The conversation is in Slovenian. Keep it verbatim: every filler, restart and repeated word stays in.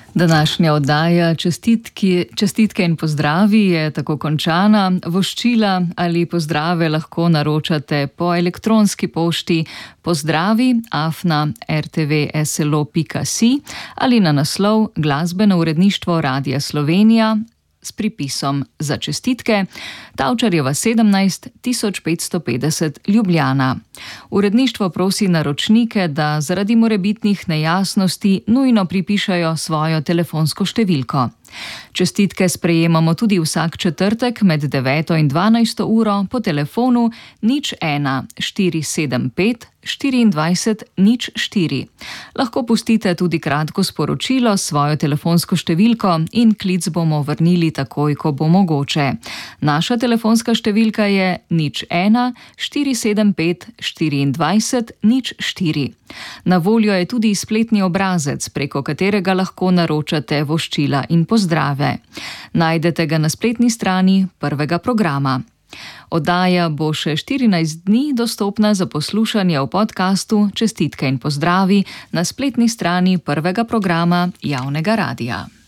Današnja oddaja čestitki, čestitke in pozdravi je tako končana. Voščila ali pozdrave lahko naročate po elektronski pošti pozdravi afna r t v s l o pika si ali na naslov Glasbeno uredništvo Radia Slovenija s pripisom za čestitke, Tavčarjeva sedemnajst tisoč petsto petdeset Ljubljana. Uredništvo prosi naročnike, da zaradi morebitnih nejasnosti nujno pripišajo svojo telefonsko številko. Čestitke sprejemamo tudi vsak četrtek med deveto in dvanajsto uro po telefonu nič ena štiri sedem pet štiriindvajset nič štiri. Lahko pustite tudi kratko sporočilo s svojo telefonsko številko in klic bomo vrnili takoj, ko bo mogoče. Naša telefonska številka je nič ena štiri sedem pet štiriindvajset nič štiri. Na voljo je tudi spletni obrazec, preko katerega lahko naročate voščila in pozdrave. Najdete ga na spletni strani prvega programa. Oddaja bo še štirinajst dni dostopna za poslušanje v podkastu Čestitke in pozdravi na spletni strani prvega programa javnega radia.